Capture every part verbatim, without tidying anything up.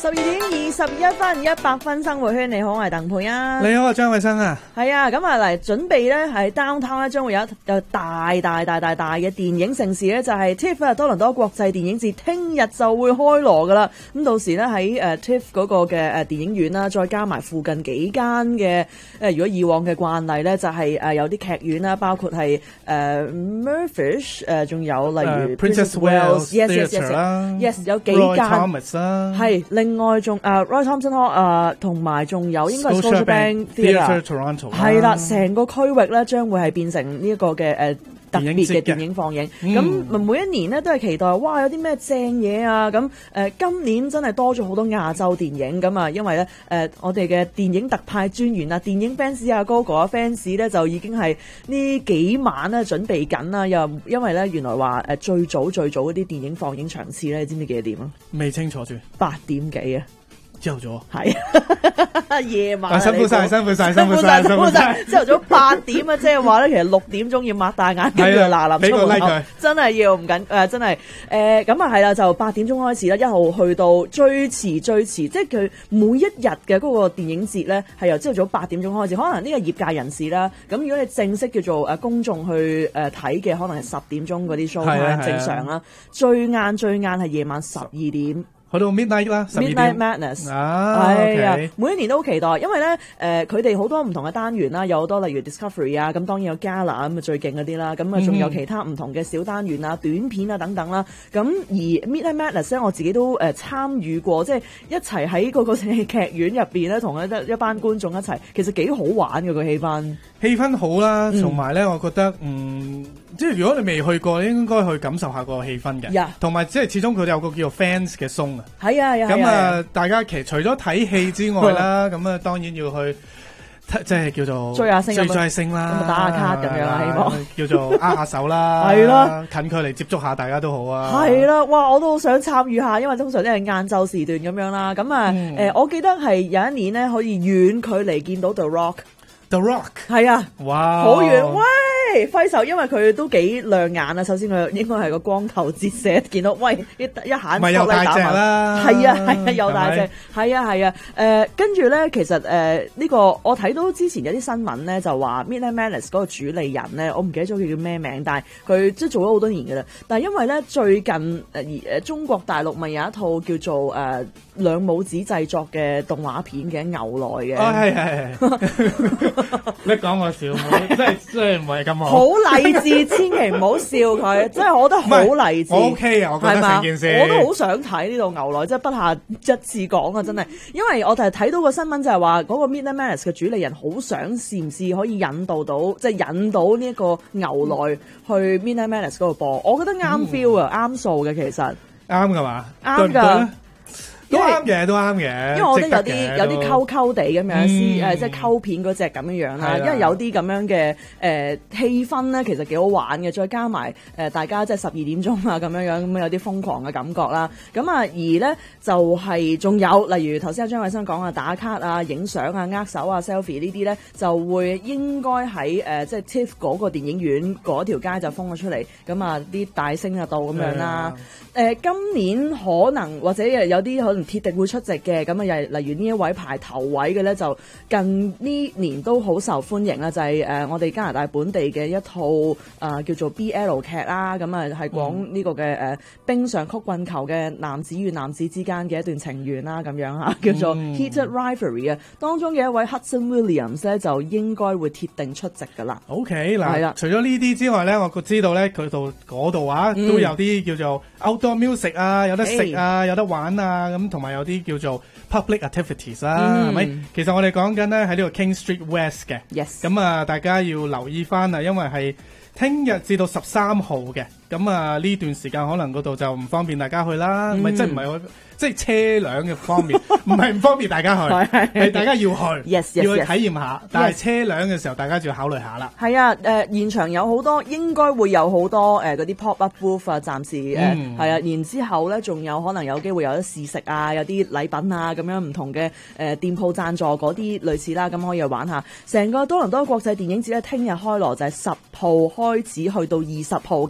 十二點二十一分，一百分生活圈，你好，我係鄧佩啊。 你好啊，張偉生啊。 係啊，咁啊嚟準備咧，係 downtown 咧，將會有一有大大大大大嘅電影盛事咧，就係 T I F F 多倫多國際電影節，聽日就會開鑼噶啦。咁到時咧喺誒 T I F F 嗰個嘅誒電影院啦，再加埋附近幾間嘅誒，如果以往嘅慣例咧，就係誒有啲劇院啦，包括係誒 Murphy 誒，仲有例如 Princess Wales Theatre 啦 ，yes 有幾間 Roy 間 Thomas 啦， 係另外仲誒 Roy Thomson Hall 誒，同埋仲有應該係 Scotiabank Theatre Toronto 係啦，成個區域咧將會係變成呢一個嘅誒特別嘅電影放映。咁、嗯、每一年咧都係期待，哇有啲咩正嘢啊！咁誒、呃、今年真係多咗好多亞洲電影咁啊，因為咧誒、呃、我哋嘅電影特派專員啊、電影 fans 啊、哥哥啊 fans 咧就已經係呢幾晚咧準備緊啦。又因為咧原來話誒最早最早嗰啲電影放映場次咧，你知唔知幾多點啊？ 未清楚住， 八點幾啊！ 朝頭早係夜晚、啊， 辛苦晒，辛苦晒，辛苦晒，辛苦晒。 朝頭早八點啊，即係話咧，其實六點鐘要擘大眼，跟住嗱臨出門口，真係要唔緊誒、呃，真係誒咁啊係啦，就八點鐘開始啦，一號去到最遲最遲，即係佢每一日嘅嗰個電影節咧，係由朝頭早八點鐘開始。可能呢個業界人士啦，咁如果你正式叫做誒公眾去誒睇嘅，可能係十點鐘嗰啲 show 係正常啦。最晏最晏係夜晚十二點。 去到 midnight 啦 ，Midnight Madness 啊， 係啊， okay. 每一年都好期待，因為咧誒佢哋好多唔同嘅單元啦，有好多例如 Discovery 啊，咁當然有 Gala 咁啊最勁嗰啲啦，咁啊仲有其他唔同嘅小單元啊、短片啊等等啦，咁而 Midnight Madness 咧，我自己都誒參與過，即係一齊喺嗰個劇院入邊咧，同一一班觀眾一齊，其實幾好玩嘅個氣氛，氣氛好啦，同埋咧，我覺得嗯。即係如果你未去過，你應該去感受下個氣氛嘅，同埋即係始終佢哋有個叫做 fans 嘅 song 啊。 係啊，係啊。 咁啊，大家其實除咗睇戲之外啦，咁啊當然要去即係叫做追下星、 追下星啦， 咁打下卡咁樣啊，希望叫做握下手啦， 係咯， 近距離接觸下大家都好啊。 係啦，哇！我都好想參與下，因為通常都係晏晝時段咁樣啦。咁啊誒，我記得係有一年咧可以遠距離見到 The Rock。The Rock 係啊， 哇， 好遠喂！揮手，因為佢都幾亮眼啊。首先佢應該係個光頭折射，見到喂一一下咪又大隻啦， 係啊係啊又大隻，係啊係啊誒，跟住咧其實誒呢、呃這個我睇到之前有啲新聞咧就話 Midnight Madness 嗰個主理人咧，我唔記得咗佢叫咩名，但係佢即係做咗好多年㗎啦。但係因為咧最近誒誒中國大陸咪有一套叫做誒、呃、兩母子製作嘅動畫片嘅牛來嘅， 係係係，你講我笑，真係真係唔係咁好。 好勵志，千祈唔好笑佢，真係我覺得好勵志。 我 OK 啊，我覺得成件事， 我都好想睇呢度牛來，即係不下一次講啊！真係，因為我就係睇到個新聞就係話嗰個 Midnight Madness 嘅主理人好想試唔試可以引導到，即係引到呢一個牛來去 Midnight Madness 嗰度播。我覺得啱 feel 啊，啱數嘅其實。 啱㗎嘛？ 啱㗎。 都啱嘅，都啱嘅。 因為我覺得有啲有啲溝溝地咁樣，誒、嗯、即係溝片嗰隻咁樣樣啦。因為有啲咁樣嘅誒氣氛咧，其實幾好玩嘅。再加埋誒、呃、大家即係十二點鐘啊咁樣樣，咁有啲瘋狂嘅感覺啦。咁啊而咧就係、是、仲有例如頭先阿張偉生講啊，打卡啊、影相啊、握手啊、selfie 呢啲咧，就會應該喺誒、呃、即係 T I F F 嗰個電影院嗰條街就封咗出嚟。咁啊啲大聲就到咁樣啦。誒、呃、今年可能或者有啲可能鐵定會出席嘅，咁啊又例如呢一位排頭位嘅咧，就近呢年都好受歡迎啦，就係、是、誒、呃、我哋加拿大本地嘅一套誒、呃、叫做 B L 劇啦，咁啊係講呢個嘅誒、呃、冰上曲棍球嘅男子與男子之間嘅一段情緣啦，咁樣嚇叫做 Heated Rivalry 啊，當中嘅一位 Hudson Williams 咧就應該會鐵定出席噶啦。 OK 嗱，係啦，除咗呢啲之外咧，我知道咧佢度嗰度啊、嗯、都有啲叫做 outdoor music 啊，有得食啊，hey. 有得玩啊，咁同埋有啲叫做 public activities 啦，係、嗯、咪？其實我哋講緊咧喺呢個 King Street West 嘅，咁啊大家要留意翻啊，因為係聽日至到十三號嘅，咁啊呢段時間可能嗰度就唔方便大家去啦，唔、嗯、係即係唔係我。即係車輛嘅方面，唔係唔方便大家去，係大家要去， yes, yes, 要去體驗下。 yes. 但係車輛嘅時候，大家就要考慮下啦。 係啊，誒、呃、現場有好多，應該會有好多誒嗰啲 pop up booth 啊，暫時誒係、嗯呃、啊。然之後咧，仲有可能有機會有得試食啊，有啲禮品啊，咁樣唔同嘅誒、呃、店鋪贊助嗰啲類似啦，咁可以去玩下。成個多倫多國際電影節咧，聽日開鑼就係十號開始去到二十號嘅，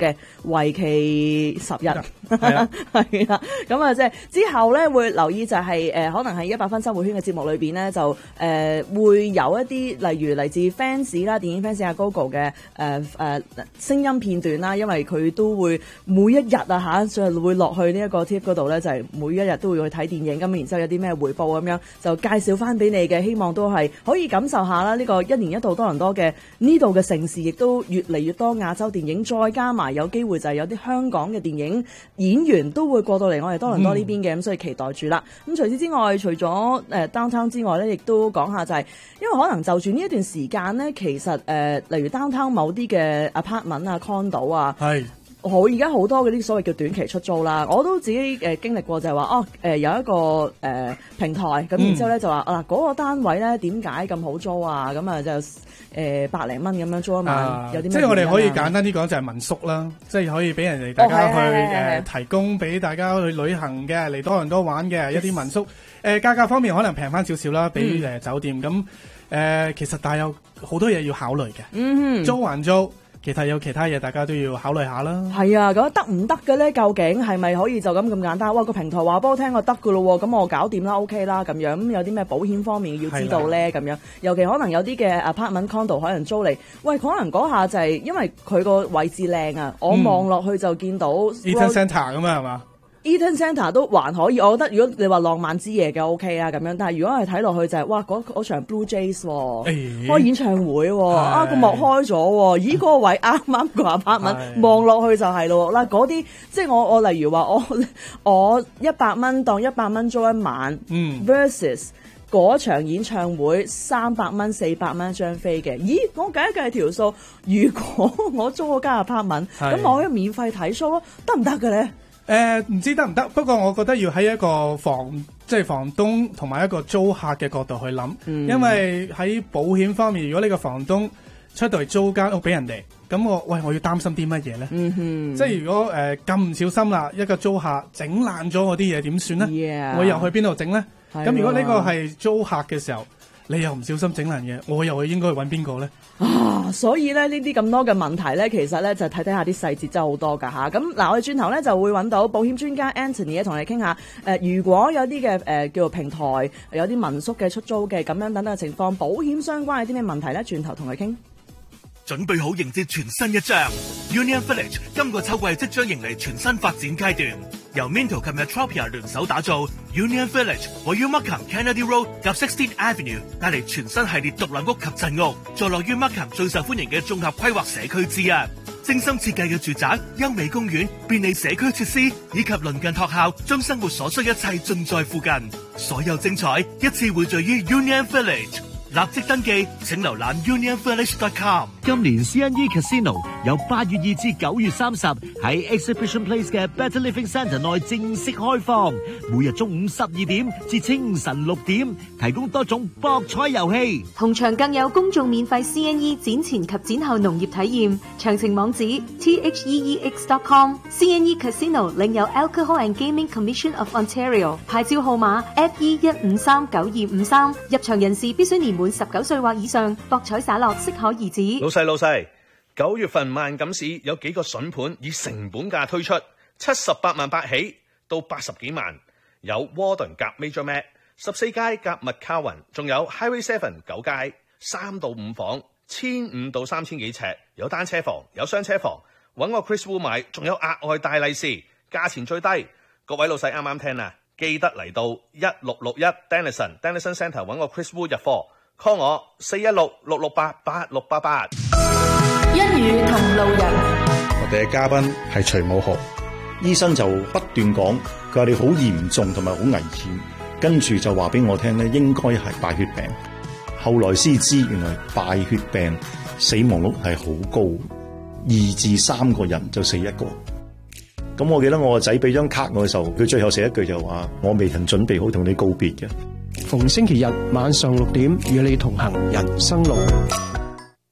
為期十日， 係啦， 係啦。咁啊，即係之後咧會留意就係、是、誒、呃，可能喺一百分生活圈嘅節目裏邊咧，就誒、呃、會有一啲例如嚟自 fans 啦，電影 fans 阿 Gogo 嘅誒誒聲音片段啦，因為佢都會每一日啊嚇，就會落去呢一個 tip 嗰度咧，就係、是、每一日都會去睇電影，咁然之後有啲咩回報咁樣，就介紹翻俾你嘅，希望都係可以感受下啦。呢、這個一年一度多倫多嘅呢度嘅城市，亦都越嚟越多亞洲電影，再加埋有機會就係有啲香港嘅電影演員都會過到嚟我哋多倫多呢邊嘅，咁、嗯、所以期待住啦。咁除此之外，除咗誒 downtown 之外咧，亦都講下就係、是，因為可能就住呢一段時間咧，其實誒、呃、例如 downtown 某啲嘅 apartment 啊、condo 啊，係。我而家好多嗰啲所謂叫短期出租啦，我都自己誒、呃、經歷過就係話哦誒、呃、有一個誒、呃、平台咁，然之後咧就話啊嗰個單位咧點解咁好租啊？咁啊就誒百零蚊咁樣租一晚，啊、有啲咩？ 即係我哋可以簡單啲講就係民宿啦，即係可以俾人哋大家去誒、哦呃、提供俾大家去旅行嘅嚟多倫多玩嘅一啲民宿。誒、呃、價格方面可能平翻少少啦，比誒、嗯、酒店咁誒、呃，其實但係有好多嘢要考慮嘅。嗯，租還租。其實有其他嘢，大家都要考慮下啦。 係啊，咁得唔得嘅咧？究竟係咪可以就咁咁簡單？哇，個平台話俾我聽我得㗎咯喎，咁我搞掂啦 ，OK 啦咁樣。咁有啲咩保險方面要知道咧？咁樣，尤其可能有啲嘅 apartment condo 可能租嚟，喂，可能嗰下就係因為佢個位置靚啊，我望落去就見到 Eaton Centre 咁啊，係嘛？ Eaton Centre 都還可以，我覺得如果你話浪漫之夜嘅 OK 啊咁樣，但係如果係睇落去就係、是、哇嗰嗰場 Blue Jays 喎、哦欸，開演唱會喎、哦，啊個幕開咗喎，咦嗰、那個位啱啱個 apartment 望落去就係咯嗱，嗰啲即係我我例如話我我一百蚊當一百蚊租一晚、嗯、versus 嗰場演唱會三百蚊四百蚊一張飛嘅，咦我計一計條數，如果我租嗰間 apartment 咁我可以免費睇 show 咯，得唔得嘅咧？ 誒、呃、唔知得唔得，不過我覺得要喺一個房即係房東同埋一個租客嘅角度去諗、嗯，因為喺保險方面，如果呢個房東出到嚟租間屋俾人哋，咁我喂我要擔心啲乜嘢咧？嗯哼，即係如果誒咁唔小心啦，一個租客整爛咗我啲嘢點算咧？Yeah. 我又去邊度整咧？咁如果呢個係租客嘅時候，你又唔小心整爛嘢，我又應該去揾邊個咧？ 啊，所以咧呢啲咁多嘅問題咧，其實咧就睇睇下啲細節真係好多噶吓。咁嗱，我哋轉頭咧就會揾到保險專家 Anthony 咧，同你傾下。誒、呃，如果有啲嘅誒叫做平台，有啲民宿嘅出租嘅咁樣等等嘅情況，保險相關有啲咩問題咧？轉頭同佢傾。 準備好迎接全新一章 Union Village 今個秋季即將迎嚟全新發展階段，由 Minto 及 Metropia 聯手打造 Union Village 位於 Markham Kennedy Road 及 sixteenth Avenue， 帶嚟全新系列獨立屋及鎮屋，坐落於 Markham 最受歡迎嘅綜合規劃社區之一。精心設計嘅住宅、優美公園、便利社區設施以及鄰近學校，將生活所需一切盡在附近。所有精彩一次匯聚於 Union Village。立即登記，請瀏覽 union village dot com。 今年 C N E Casino 由八月二至九月三十喺 Exhibition Place 嘅 Better Living Centre 內正式開放，每日中午十二點至清晨六點，提供多種博彩遊戲， 同場更有公眾免費 C N E 展前及展後農業體驗。詳情網址 t h e e x dot com。 C N E Casino 領有 Alcohol and Gaming Commission of Ontario 牌照號碼 F E 一五三九二五三，入場人士必須年滿十九歲或以上，博彩灑落適可而止。 老細老細，九月份萬錦市有幾個筍盤以成本價推出，七十八萬八起到八十幾萬，有 Warden 夾 Major Mac 十四街夾 McCowan， 仲有 Highway Seven 九街三到五房，千五到三千幾尺，有單車房有雙車房，揾我 Chris Wu 買，仲有額外大利是，價錢最低。各位老細啱啱聽啊，記得嚟到一六六一 Denison Denison Centre 揾我 Chris Wu 入貨。call 我四一六六六八八六八八。 一語同路人， 我哋嘅嘉賓係徐武豪醫生，就不斷講佢話你好嚴重同埋好危險，跟住就話俾我聽咧，應該係敗血病。後來先知原來敗血病死亡率係好高，二至三個人就死一個。咁我記得我個仔俾張卡我嘅時候，佢最後寫一句就話：我未曾準備好同你告別嘅。 逢星期日晚上六點與你同行人生路。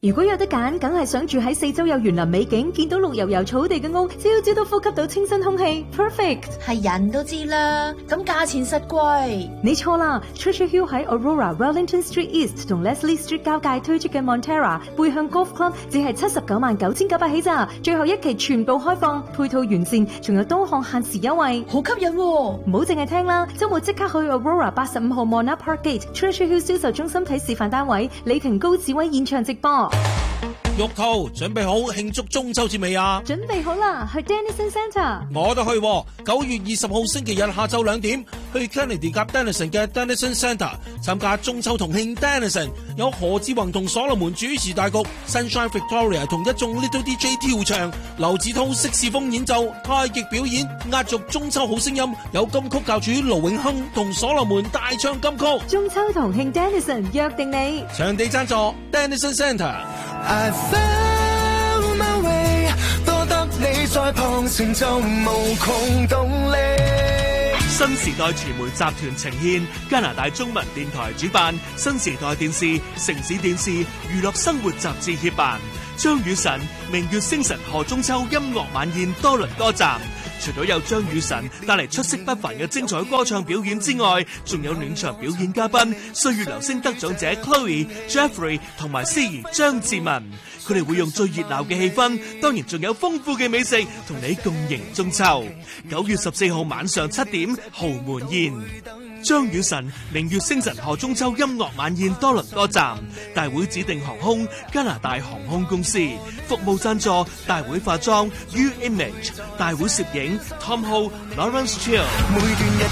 如果有得揀，梗係想住喺四周有園林美景，見到綠油油草地嘅屋，朝朝都呼吸到清新空氣 ，perfect。 係人都知啦，咁價錢實貴。 你錯啦 ，Churchill Hill 喺 Aurora、Wellington Street East 同 Leslie Street 交界推出嘅 Montera 背向 Golf Club 只係七十九萬九千九百起咋，最後一期全部開放，配套完善，仲有多項限時優惠， 好吸引喎！ 唔好淨係聽啦，周末即刻去 Aurora 八十五號 Monarch Park Gate Churchill Hill 銷售中心睇示範單位，李婷高志威現場直播。 玉兔準備好慶祝中秋節未啊？ 準備好啦，去 Dennison Centre。 我都去喎，九月二十號星期日下晝兩點去 Kennedy 夾 Dennison 嘅 Dennison Centre 參加中秋同慶 Dennison， 有何志宏同所羅門主持大局 ，Sunshine Victoria 同一眾 Little D J 跳唱，劉子韜色士風演奏，太極表演，壓軸中秋好聲音，有金曲教主盧永亨同所羅門大唱金曲。 中秋同慶 Dennison 約定你， 場地贊助 Dennison Centre。I found my way， 多得你在旁，成就無窮動力。 新時代傳媒集團呈獻加拿大中文電台主辦，新時代電視、城市電視娛樂生活雜誌協辦，張雨晨明月星辰賀中秋音樂晚宴多倫多站。除咗有張雨晨帶嚟出色不凡嘅精彩歌唱表演之外，仲有暖場表演嘉賓歲月流星得獎者 Chloe、Jeffrey 同埋司儀張志文，佢哋會用最熱鬧嘅氣氛，當然仲有豐富嘅美食同你共迎中秋。九月十四號晚上七點豪門宴，張雨晨明月星辰賀中秋音樂晚宴多倫多站，大會指定航空加拿大航空公司，服務贊助大會化妝 U Image， 大會攝影 Tom Ho、Lawrence Chiu。 每段日